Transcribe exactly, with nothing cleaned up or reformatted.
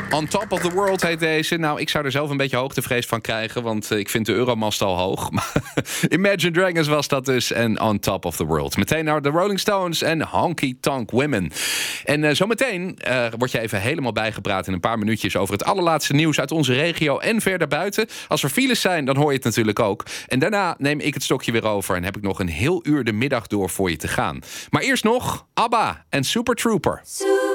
On Top of the World heet deze. Nou, ik zou er zelf een beetje hoogtevrees van krijgen, want ik vind de Euromast al hoog. Imagine Dragons was dat dus en On Top of the World. Meteen naar de Rolling Stones en Honky Tonk Women. En uh, zometeen uh, word je even helemaal bijgepraat in een paar minuutjes over het allerlaatste nieuws uit onze regio en verder buiten. Als er files zijn, dan hoor je het natuurlijk ook. En daarna neem ik het stokje weer over en heb ik nog een heel uur de middag door voor je te gaan. Maar eerst nog ABBA en Super Trooper.